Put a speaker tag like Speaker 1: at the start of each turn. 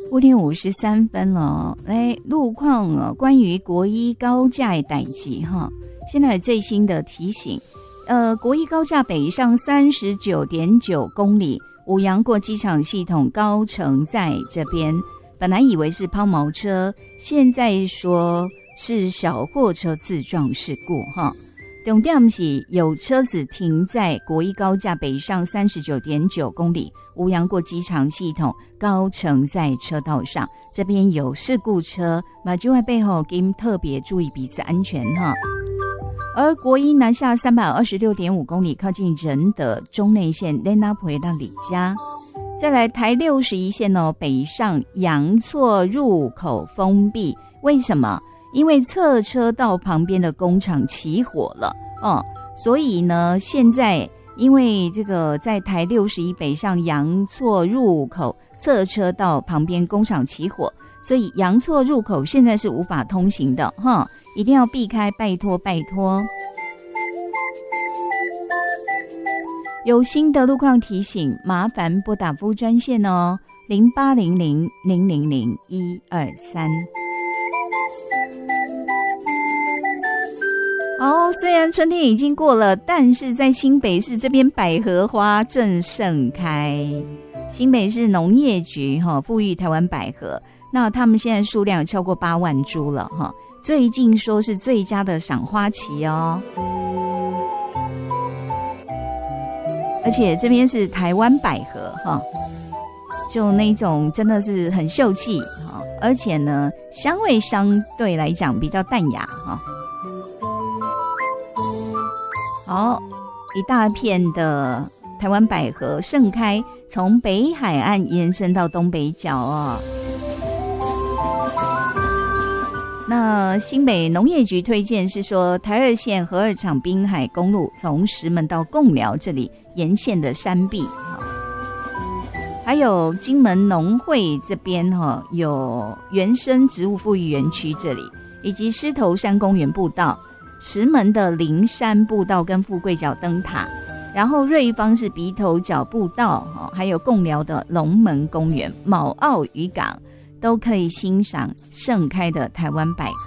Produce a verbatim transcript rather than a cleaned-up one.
Speaker 1: 五点五十三分了，来路况哦，关于国一高架的代志哈，现在有最新的提醒，呃，国一高架北上三十九点九公里，五杨过机场系统高乘在这边，本来以为是抛锚车，现在说是小货车自撞事故哈。重点是有车子停在国一高架北上三十九点九公里吴杨过机场系统高乘在车道上，这边有事故车，马就会背后给特别注意彼此安全哈。而国一南下三百二十六点五公里，靠近仁德中内线雷纳普到李家。再来台六十一线哦，北上阳错入口封闭，为什么？因为侧车道旁边的工厂起火了哦，所以呢，现在因为这个在台六十一北上阳错入口侧车道旁边工厂起火，所以阳错入口现在是无法通行的哈，一定要避开，拜托拜托。有新的路况提醒，麻烦拨打服务专线哦，零八零零零零零一二三。哦，虽然春天已经过了，但是在新北市这边百合花正盛开。新北市农业局哈富裕台湾百合，那他们现在数量超过八万株了哈，最近说是最佳的赏花期哦。而且这边是台湾百合哈，就那种真的是很秀气哈，而且呢香味相对来讲比较淡雅哈。好，一大片的台湾百合盛开，从北海岸延伸到东北角哦。那新北农业局推荐是说，台二线核二厂滨海公路从石门到贡寮这里沿线的山壁，还有金门农会这边哈有原生植物富裕园区这里，以及狮头山公园步道。石门的灵山步道跟富贵角灯塔，然后瑞芳是鼻头角步道，还有贡寮的龙门公园、卯澳渔港，都可以欣赏盛开的台湾百